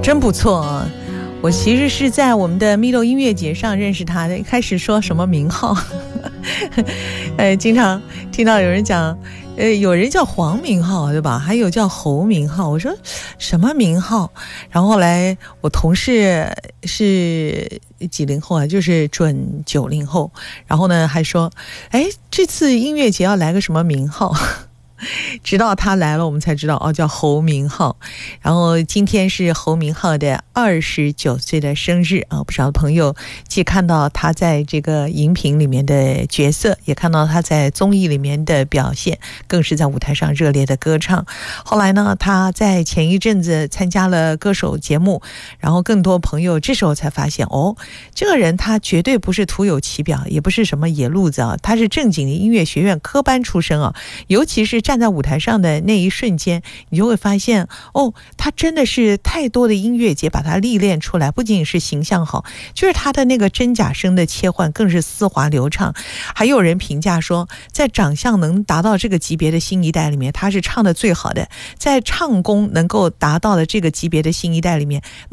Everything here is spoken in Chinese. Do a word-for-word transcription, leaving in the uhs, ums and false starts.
真不错啊！我其实是在我们的 Milo 音乐节上认识他的，一开始说什么名号，呃，经常听到有人讲，呃，有人叫黄明浩，对吧？还有叫侯明浩。我说什么名号？然后后来我同事是几零后啊，就是准九零后，然后呢还说，哎，这次音乐节要来个什么名号？直到他来了我们才知道，哦，叫侯明浩。然后今天是侯明浩的二十九岁的生日啊！不少的朋友既看到他在这个荧屏里面的角色，也看到他在综艺里面的表现，更是在舞台上热烈的歌唱。后来呢，他在前一阵子参加了歌手节目，然后更多朋友这时候才发现，哦，这个人他绝对不是徒有其表，也不是什么野路子啊，他是正经的音乐学院科班出身啊，尤其是站在舞台上的那一瞬间，你就会发现，哦，他真的是太多的音乐节把他历练出来，不仅仅是形象好，就是他的那个真假声的切换更是丝滑流畅。还有人评价说，在长相能达到这个级别的新一代里面，他是唱的最好的，在唱功能够达到的这个级别的新一代里面，